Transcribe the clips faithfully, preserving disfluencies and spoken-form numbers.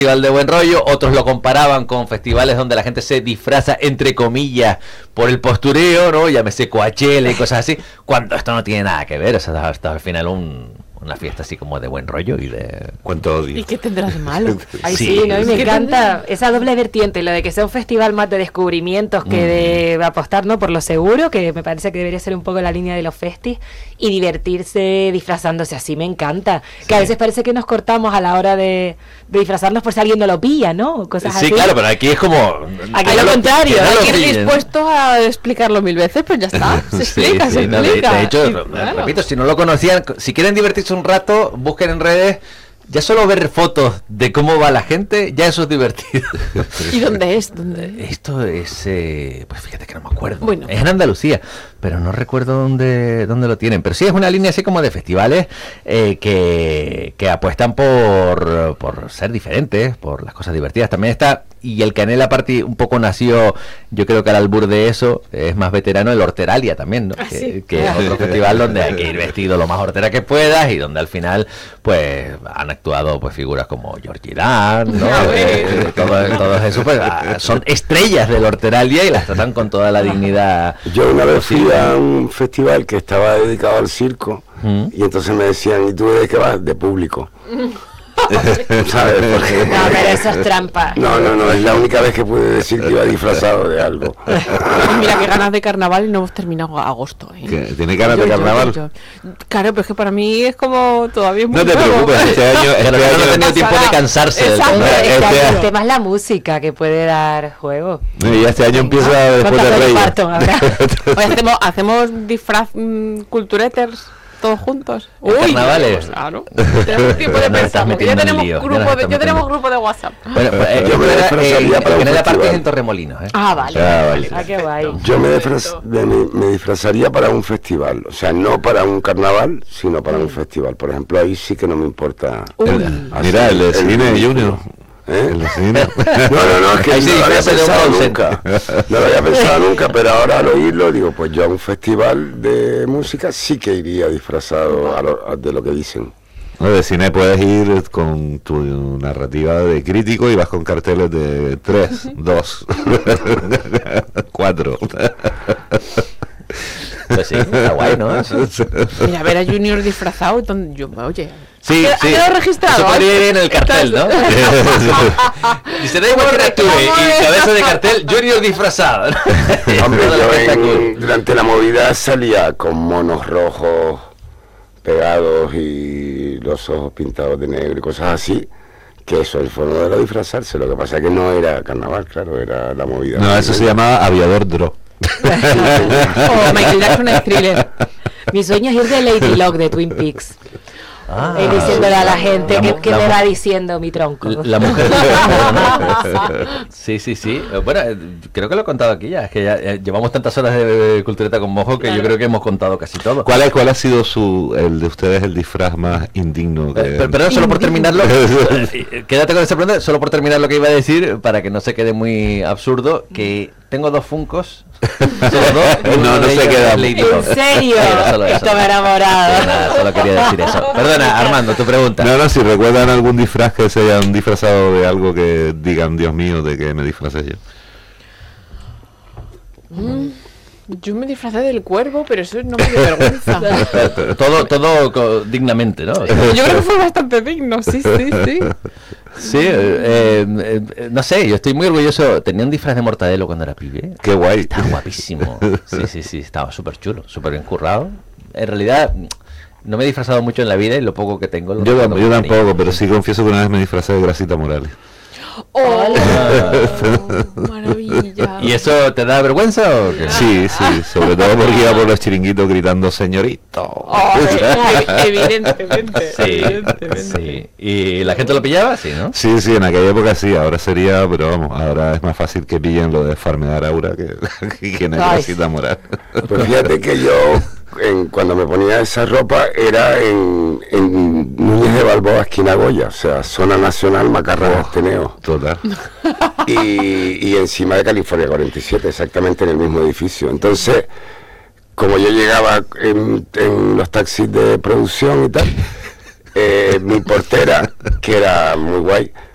Festival de Buen Rollo, otros lo comparaban con festivales donde la gente se disfraza, entre comillas, por el postureo, ¿no? Llámese Coachella y cosas así, cuando esto no tiene nada que ver, o sea, hasta al final un, una fiesta así como de buen rollo y de... ¿Cuánto odio? ¿Y qué tendrás de malo? Ay, Sí. sí, ¿no? Y me ¿Qué encanta tendrá? esa doble vertiente, lo de que sea un festival más de descubrimientos que de apostar, ¿no? Por lo seguro, que me parece que debería ser un poco la línea de los festis, y divertirse disfrazándose así, me encanta. Sí. Que a veces parece que nos cortamos a la hora de, de disfrazarnos por si alguien no lo pilla, ¿no? Cosas Sí, así. claro, pero aquí es como... Aquí que lo no contrario, que no lo Hay que ir pillen. dispuesto a explicarlo mil veces, pues ya está. Se Sí, explica, sí, se no, de, explica. de hecho, Y, re- claro. repito, si no lo conocían, si quieren divertirse un rato, busquen en redes, ya solo ver fotos de cómo va la gente, ya eso es divertido. ¿Y dónde es? ¿Dónde? Esto es, eh, pues fíjate que no me acuerdo. Bueno. Es en Andalucía, pero no recuerdo dónde, dónde lo tienen. Pero sí es una línea así como de festivales eh, que, que apuestan por, por ser diferentes, por las cosas divertidas. También está, y el Canela Party un poco nació, yo creo que al albur de eso, es más veterano, el Horteralia también, ¿no? Ah, que, sí. que es otro festival donde hay que ir vestido lo más hortera que puedas y donde al final, pues, han actuado pues figuras como Georgie Dan, ¿no? A ver. Eh, todo- todos esos, pues, ah, son estrellas del Horteralia y las tratan con toda la dignidad. Yo una vez fui posible. a un festival que estaba dedicado al circo Mm. y entonces me decían, ¿y tú de qué vas? De público. ¿Sabes? Porque... No, pero eso es trampa. No, no, no, es la única vez que pude decir que iba disfrazado de algo. Pues mira, qué ganas de carnaval y no hemos terminado agosto. ¿eh? ¿Qué? ¿Tiene ganas Yo, de yo, carnaval? yo, yo. Claro, pero es que para mí es como todavía es muy No te nuevo. preocupes, este año, Pero este no año ha tenido tiempo de pasará. cansarse del Exacto. tema. Hombre, Este este año- el tema es la música que puede dar juego. y este año empieza después ¿Cuántas de Dolly Reyes. Parton habrá? Hoy hacemos, hacemos disfraz mm, cultureters todos juntos. ¿En carnavales? pues claro. Tenemos tiempo de No, estás pensar, porque ya metiendo en tenemos lío, ya grupo nos de, estás ya tenemos metiendo. grupo de WhatsApp. Bueno, pues, eh, Yo me el- disfrazaría el- para un el Canela Party es festival. en Torremolinos, ¿eh? Ah, vale. Ah, vale. Ah, qué guay. Yo me, disfraz- de- me, me disfrazaría para un festival, o sea, no para un carnaval, sino para un festival. Por ejemplo, ahí sí que no me importa. Uy. hacer Mira, el de el cine ridículo. Junior. ¿Eh? El de cine. No, no, no, es que Ahí sí no lo había disfraza de un pensado Olsen. nunca. No lo había pensado nunca, pero ahora al oírlo digo, pues yo a un festival de música sí que iría disfrazado a lo- a- de lo que dicen. No, de cine puedes ir con tu narrativa de crítico y vas con carteles de tres, dos, cuatro. Pues sí, está guay, ¿no? Mira, ver a Junior disfrazado, donde yo, oye, Sí, ha sí. quedado registrado. Eso podría ir en el cartel, ¿no? Y se da igual que actúe y cabeza de cartel, Junior disfrazado. Hombre, Toda la yo fiesta en- cool. durante la movida salía con monos rojos pegados y los ojos pintados de negro y cosas así, que eso fue uno de los disfrazarse. Lo que pasa es que no era carnaval, claro, era la movida. No, eso se llamaba Aviador Dro. O Michael Jackson en Thriller. Mi sueño es ir de Lady Locke de Twin Peaks. Ah, Y diciéndole a la gente la que, mu- que la me mu- va diciendo mi tronco. La mujer del mundo, ¿no? Sí, sí, sí. Eh, Bueno, eh, creo que lo he contado aquí ya. Es que ya eh, llevamos tantas horas de cultureta con mojo que yo creo que hemos contado casi todo. ¿Cuál, es, ¿Cuál ha sido su el de ustedes el disfraz más indigno? Que... Eh, pero, pero solo por terminarlo, eh, quédate con esa pregunta, solo por terminar lo que iba a decir, para que no se quede muy absurdo, que tengo dos Funkos. Solo dos, y uno No, no de se ellos queda. es Lady ¿En Locke. serio? Era solo eso. Esto me ha enamorado. Sí, nada, solo quería decir eso. Perdona, Armando, tu pregunta. No, no, si recuerdan algún disfraz que se hayan disfrazado de algo que digan, Dios mío, de que me disfracé yo. Yo me disfracé del cuervo, pero eso no me dio vergüenza. Todo, todo co- dignamente, ¿no? O sea, Yo creo que fue bastante digno, sí, sí, sí. sí, eh, eh, eh, no sé, yo estoy muy orgulloso. Tenía un disfraz de Mortadelo cuando era pibe. Qué guay. Estaba guapísimo. Sí, sí, sí, estaba súper chulo, súper bien currado. En realidad, no me he disfrazado mucho en la vida y lo poco que tengo... lo Yo, recuerdo tam- yo con cariño. tampoco, pero sí confieso que una vez me disfracé de Grasita Morales. ¡Oh! Ah. Maravilla. ¿Y eso te da vergüenza o qué? Sí, sí, sobre todo porque iba por los chiringuitos gritando señorito. Oh, ev- evidentemente, Sí, evidentemente. sí. ¿Y la gente lo pillaba? Sí, ¿no? Sí, sí, en aquella época sí, ahora sería, pero vamos, ahora es más fácil que pillen lo de farmear Aura que, que en el Ay. Grasita Moral. Pues fíjate que yo, en- cuando me ponía esa ropa, era en, en Núñez de Balboa, esquina Goya, o sea, zona nacional, Macarrón, Ateneo. Total. y, y encima de California cuarenta y siete, exactamente en el mismo edificio. Entonces, como yo llegaba en, en los taxis de producción y tal, eh, mi portera, que era muy guay,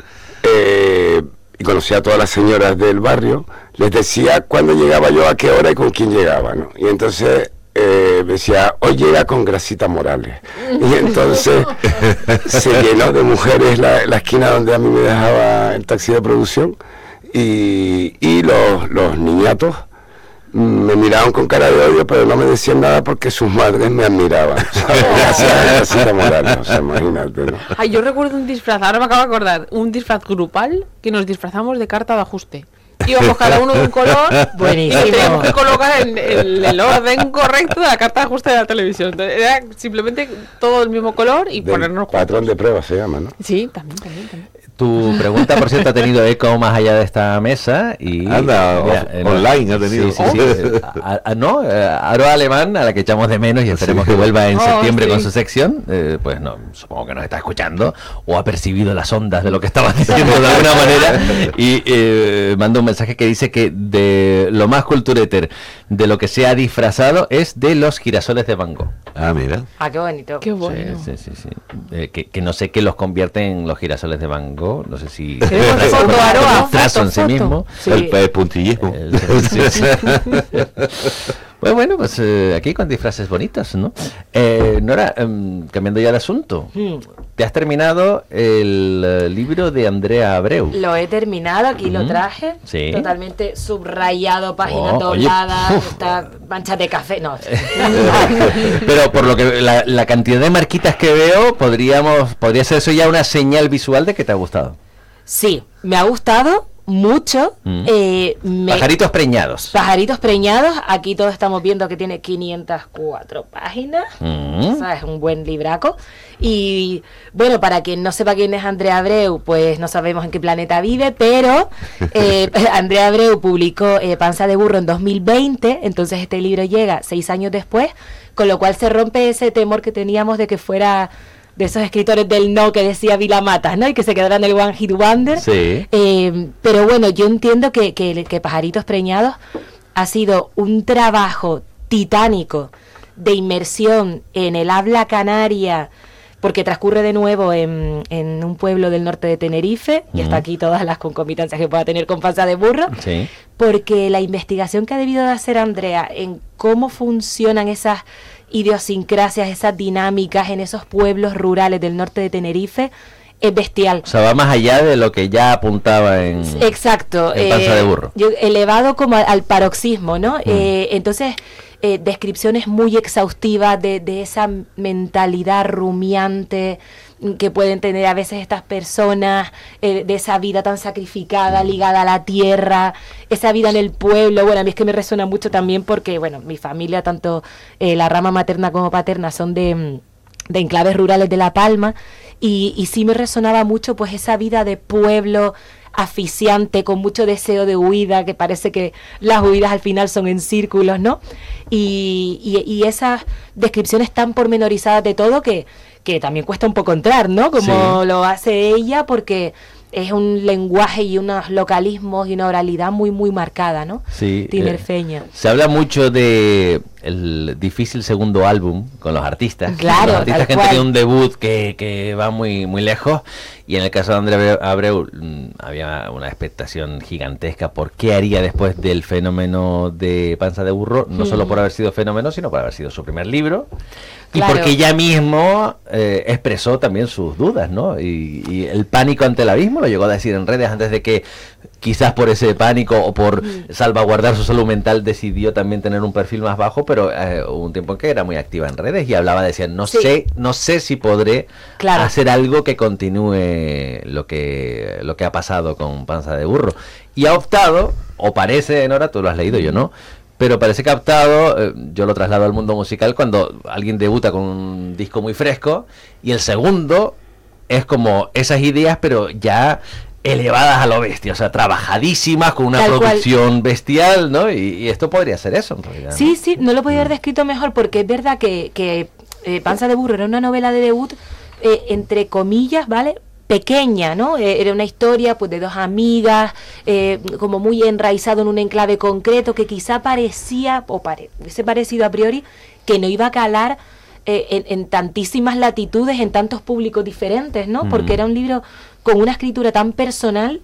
eh, y conocía a todas las señoras del barrio, les decía cuándo llegaba yo, a qué hora y con quién llegaba, ¿no? Y entonces eh, decía, hoy llega con Grasita Morales. Y entonces se llenó de mujeres la, la esquina donde a mí me dejaba el taxi de producción, y, y los, los niñatos me miraban con cara de odio, pero no me decían nada porque sus madres me admiraban, ¿sabes? Gracias a Grasita Morales, o sea, imagínate, ¿no? Ay, yo recuerdo un disfraz, ahora me acabo de acordar, un disfraz grupal que nos disfrazamos de carta de ajuste. Íbamos cada uno de un color, Buenísimo. y teníamos que colocar en, en el orden correcto de la carta de ajuste de la televisión. Entonces, era simplemente todo el mismo color y Del ponernos patrón de prueba se llama, ¿no? Sí, también, también, también. Tu pregunta, por cierto, ha tenido eco más allá de esta mesa y... Anda, off- eh, no, online ha tenido. Sí, sí, sí. eh, a- a- no, eh, Aro Alemán, a la que echamos de menos y esperemos Sí. que vuelva en Oh, septiembre sí. con su sección, eh, pues no, supongo que nos está escuchando o ha percibido las ondas de lo que estabas diciendo de alguna manera y eh, manda un mensaje que dice que de lo más cultureter de lo que se ha disfrazado es de los girasoles de Van Gogh. Ah, mira. Ah, qué bonito. Qué bueno. Sí, sí, sí, sí. Eh, que, que no sé qué los convierte en los girasoles de Van Gogh, no sé si Queremos trazo- foto, Aroa, el trazo foto, en sí foto. mismo. Sí. El, el puntillismo. El- sí, sí. Pues bueno, pues eh, aquí con disfraces bonitos, ¿no? Eh, Nora, em, cambiando ya de asunto, Hmm. te has terminado el eh, libro de Andrea Abreu. Lo he terminado, aquí lo Ujú. traje. Sí. Totalmente subrayado, páginas Oh, oye, dobladas, uf. esta mancha de café. No. Pero por lo que la, la cantidad de marquitas que veo, podríamos, podría ser eso ya una señal visual de que te ha gustado. Sí, me ha gustado mucho. Mm. eh, me- Pajaritos preñados. Pajaritos preñados. Aquí todos estamos viendo que tiene quinientas cuatro páginas. Mm. O sea, es un buen libraco. Y bueno, para quien no sepa quién es Andrea Abreu, pues no sabemos en qué planeta vive, pero eh, Andrea Abreu publicó eh, Panza de Burro en dos mil veinte, entonces este libro llega seis años después, con lo cual se rompe ese temor que teníamos de que fuera de esos escritores del no que decía Vila Matas, ¿no? Y que se quedaran en el One Hit Wonder. Sí. Eh, pero bueno, yo entiendo que, que, que Pajaritos Preñados ha sido un trabajo titánico de inmersión en el habla canaria, porque transcurre de nuevo en, en un pueblo del norte de Tenerife, y hasta Ujú. aquí todas las concomitancias que pueda tener con Panza de Burro, Sí. porque la investigación que ha debido de hacer Andrea en cómo funcionan esas idiosincrasias, esas dinámicas en esos pueblos rurales del norte de Tenerife, es bestial. O sea, va más allá de lo que ya apuntaba en... Exacto. en Panza de Burro. yo- elevado como al, al paroxismo, ¿no? Eh, entonces, eh, descripciones muy exhaustivas de, de esa mentalidad rumiante que pueden tener a veces estas personas, eh, de esa vida tan sacrificada, ligada a la tierra, esa vida en el pueblo. Bueno, a mí es que me resuena mucho también porque, bueno, mi familia, tanto eh, la rama materna como paterna, son de... mm, de enclaves rurales de La Palma, y, y sí me resonaba mucho pues esa vida de pueblo asfixiante, con mucho deseo de huida, que parece que las huidas al final son en círculos, ¿no? Y, y, y esas descripciones tan pormenorizadas de todo que, que también cuesta un poco entrar, ¿no? Como Sí. lo hace ella, porque es un lenguaje y unos localismos y una oralidad muy, muy marcada, ¿no? Sí, Tinerfeña. eh, se habla mucho de el difícil segundo álbum con los artistas. Claro, los artistas tal que han cual. tenido un debut que, que va muy muy lejos. Y en el caso de Andrea Abreu mm, había una expectación gigantesca por qué haría después del fenómeno de Panza de Burro, no Mm. solo por haber sido fenómeno, sino por haber sido su primer libro. Y Claro. porque ella mismo eh, expresó también sus dudas, ¿no? Y, y el pánico ante el abismo lo llegó a decir en redes antes de que, quizás por ese pánico o por salvaguardar su salud mental, decidió también tener un perfil más bajo, pero eh, hubo un tiempo en que era muy activa en redes y hablaba, decía, no Sí. sé, no sé si podré Claro. hacer algo que continúe lo que lo que ha pasado con Panza de Burro. Y ha optado, o parece, Nora, tú lo has leído, yo no, pero parece que ha optado, eh, yo lo traslado al mundo musical, cuando alguien debuta con un disco muy fresco y el segundo es como esas ideas, pero ya elevadas a lo bestia, o sea, trabajadísimas, con una Tal cual. producción bestial, ¿no? Y, y esto podría ser eso, en realidad, ¿no? Sí, sí, no lo podía haber descrito mejor, porque es verdad que, que eh, Panza de Burro era una novela de debut, eh, entre comillas, ¿vale? Pequeña, ¿no? Eh, era una historia pues de dos amigas, eh, como muy enraizado en un enclave concreto, que quizá parecía, o pare, hubiese parecido a priori, que no iba a calar eh, en, en tantísimas latitudes, en tantos públicos diferentes, ¿no? Porque Mm. era un libro con una escritura tan personal